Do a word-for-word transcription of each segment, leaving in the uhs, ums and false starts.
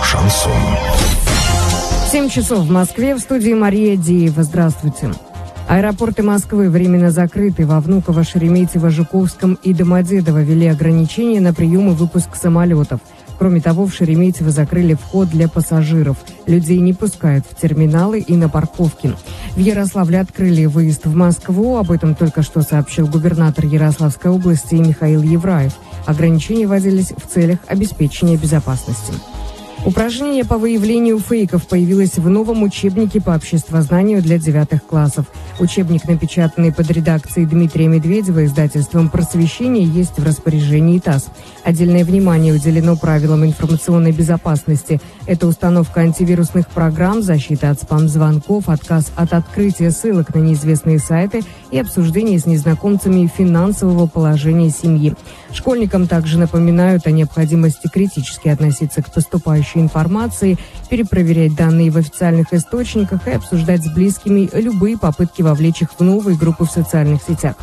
Шансон. семь часов в Москве, в студии Мария Деева. Здравствуйте. Аэропорты Москвы временно закрыты. Во Внуково, Шереметьево, Жуковском и Домодедово ввели ограничения на прием и выпуск самолетов. Кроме того, в Шереметьево закрыли вход для пассажиров. Людей не пускают в терминалы и на парковки. В Ярославле открыли выезд в Москву. Об этом только что сообщил губернатор Ярославской области Михаил Евраев. Ограничения вводились в целях обеспечения безопасности. Упражнение по выявлению фейков появилось в новом учебнике по обществознанию для девятых классов. Учебник, напечатанный под редакцией Дмитрия Медведева издательством «Просвещение», есть в распоряжении ТАСС. Отдельное внимание уделено правилам информационной безопасности. Это установка антивирусных программ, защита от спам-звонков, отказ от открытия ссылок на неизвестные сайты и обсуждение с незнакомцами финансового положения семьи. Школьникам также напоминают о необходимости критически относиться к поступающей информации, перепроверять данные в официальных источниках и обсуждать с близкими любые попытки вовлечь их в новые группы в социальных сетях.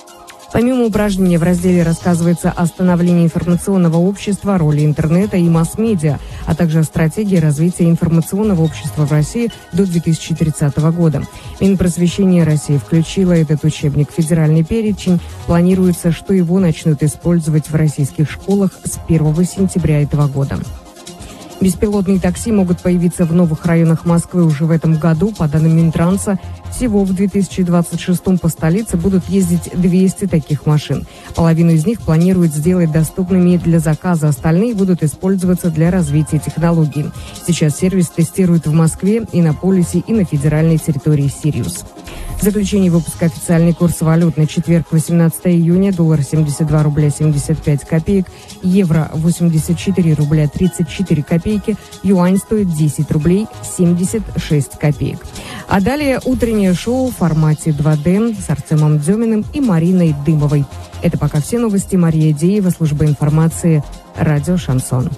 Помимо упражнения в разделе рассказывается о становлении информационного общества, роли интернета и масс-медиа, а также о стратегии развития информационного общества в России до две тысячи тридцатого года. Минпросвещение России включило этот учебник в федеральный перечень. Планируется, что его начнут использовать в российских школах с первого сентября этого года. Беспилотные такси могут появиться в новых районах Москвы уже в этом году. По данным Минтранса, всего в две тысячи двадцать шестом по столице будут ездить двести таких машин. Половину из них планируют сделать доступными для заказа, остальные будут использоваться для развития технологий. Сейчас сервис тестируют в Москве, Иннополисе и на федеральной территории Сириус. В заключении выпуска официальный курс валют на четверг, восемнадцатого июня, доллар семьдесят два рубля семьдесят пять копеек, евро восемьдесят четыре рубля тридцать четыре копейки, юань стоит десять рублей семьдесят шесть копеек. А далее утреннее шоу в формате два дэ с Артемом Деминым и Мариной Дымовой. Это пока все новости. Мария Деева, служба информации, радио «Шансон».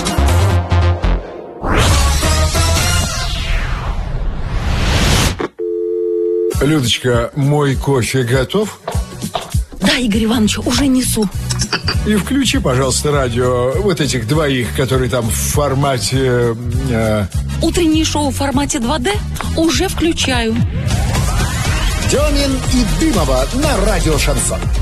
Людочка, мой кофе готов? Да, Игорь Иванович, уже несу. И включи, пожалуйста, радио вот этих двоих, которые там в формате... Э... Утреннее шоу в формате два дэ уже включаю. Демин и Дымова на радио «Шансон».